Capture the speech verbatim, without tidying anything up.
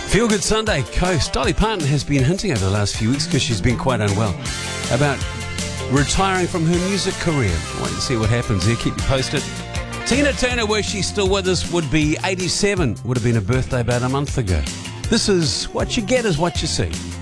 Feel Good Sunday, Coast. Dolly Parton has been hinting over the last few weeks, because she's been quite unwell, about retiring from her music career. Wait and see what happens there. Keep you posted. Tina Turner, were she still with us, would be eighty-seven. Would have been a birthday about a month ago. This is What You Get Is What You See.